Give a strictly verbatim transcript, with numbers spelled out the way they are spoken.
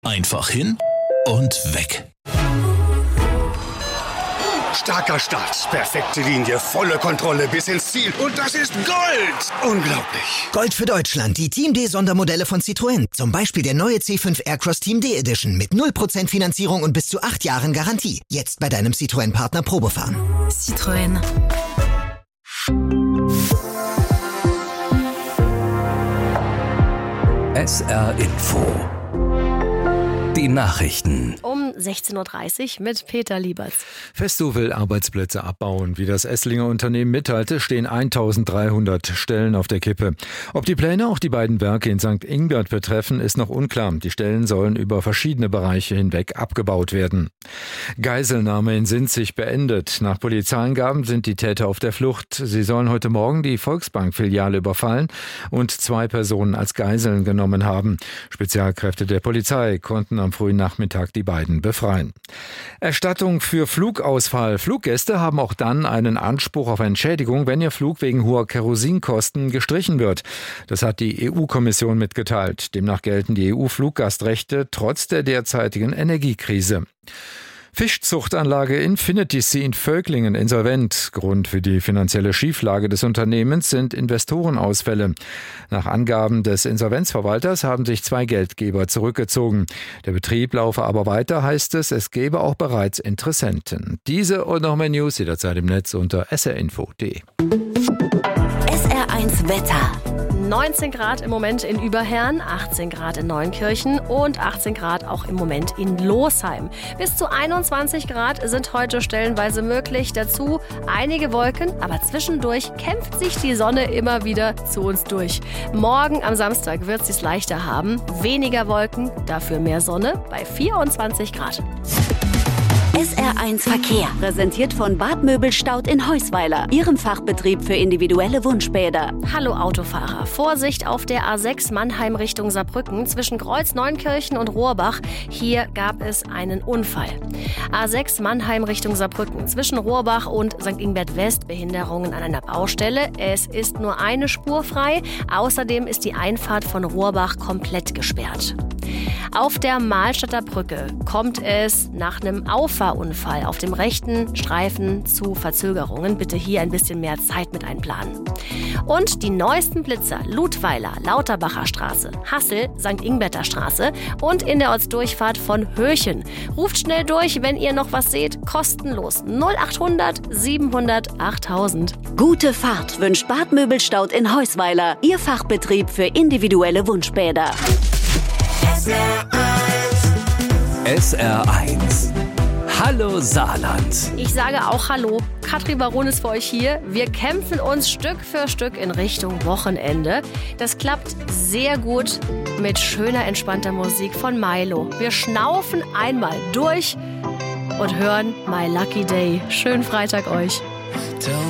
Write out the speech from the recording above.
Einfach hin und weg. Starker Start, perfekte Linie, volle Kontrolle bis ins Ziel. Und das ist Gold! Unglaublich. Gold für Deutschland, die Team D Sondermodelle von Citroën. Zum Beispiel der neue C fünf Aircross Team D Edition mit null Prozent Finanzierung und bis zu acht Jahren Garantie. Jetzt bei deinem Citroën-Partner Probefahren. Citroën. S R Info. Die Nachrichten. Um sechzehn Uhr dreißig mit Peter Lieberts. Festo will Arbeitsplätze abbauen. Wie das Esslinger Unternehmen mitteilte, stehen eintausenddreihundert Stellen auf der Kippe. Ob die Pläne auch die beiden Werke in Sankt Ingbert betreffen, ist noch unklar. Die Stellen sollen über verschiedene Bereiche hinweg abgebaut werden. Geiselnahme in Sinzig beendet. Nach Polizeiangaben sind die Täter auf der Flucht. Sie sollen heute Morgen die Volksbank-Filiale überfallen und zwei Personen als Geiseln genommen haben. Spezialkräfte der Polizei konnten am frühen Nachmittag die beiden befreien. Erstattung für Flugausfall. Fluggäste haben auch dann einen Anspruch auf Entschädigung, wenn ihr Flug wegen hoher Kerosinkosten gestrichen wird. Das hat die E U-Kommission mitgeteilt. Demnach gelten die E U-Fluggastrechte trotz der derzeitigen Energiekrise. Fischzuchtanlage Infinity Sea in Völklingen insolvent. Grund für die finanzielle Schieflage des Unternehmens sind Investorenausfälle. Nach Angaben des Insolvenzverwalters haben sich zwei Geldgeber zurückgezogen. Der Betrieb laufe aber weiter, heißt es, es gäbe auch bereits Interessenten. Diese und noch mehr News jederzeit im Netz unter s r info punkt d e. S R eins Wetter. neunzehn Grad im Moment in Überherrn, achtzehn Grad in Neunkirchen und achtzehn Grad auch im Moment in Losheim. Bis zu einundzwanzig Grad sind heute stellenweise möglich. Dazu einige Wolken, aber zwischendurch kämpft sich die Sonne immer wieder zu uns durch. Morgen am Samstag wird es sich leichter haben. Weniger Wolken, dafür mehr Sonne bei vierundzwanzig Grad. S R eins Verkehr, präsentiert von Bad Möbelstaud in Heusweiler, Ihrem Fachbetrieb für individuelle Wunschbäder. Hallo Autofahrer, Vorsicht auf der A sechs Mannheim Richtung Saarbrücken zwischen Kreuz Neunkirchen und Rohrbach. Hier gab es einen Unfall. A sechs Mannheim Richtung Saarbrücken zwischen Rohrbach und Sankt Ingbert West, Behinderungen an einer Baustelle. Es ist nur eine Spur frei. Außerdem ist die Einfahrt von Rohrbach komplett gesperrt. Auf der Mahlstadter Brücke kommt es nach einem Auffahrunfall auf dem rechten Streifen zu Verzögerungen. Bitte hier ein bisschen mehr Zeit mit einplanen. Und die neuesten Blitzer Ludweiler, Lauterbacher Straße, Hassel, Sankt Ingberter Straße und in der Ortsdurchfahrt von Höchen. Ruft schnell durch, wenn ihr noch was seht, kostenlos null achthundert siebenhundert achttausend. Gute Fahrt wünscht Bad Möbelstaud in Heusweiler, Ihr Fachbetrieb für individuelle Wunschbäder. S R eins. Hallo Saarland. Ich sage auch Hallo. Katrin Baron ist für euch hier. Wir kämpfen uns Stück für Stück in Richtung Wochenende. Das klappt sehr gut mit schöner, entspannter Musik von Milo. Wir schnaufen einmal durch und hören My Lucky Day. Schönen Freitag euch.